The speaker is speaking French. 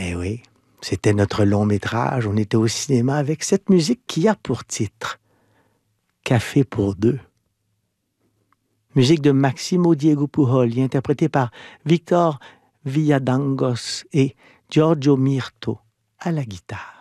Eh oui, c'était notre long métrage. On était au cinéma avec cette musique qui a pour titre Café pour deux. Musique de Maximo Diego Pujoli, interprétée par Victor Villadangos et Giorgio Mirto à la guitare.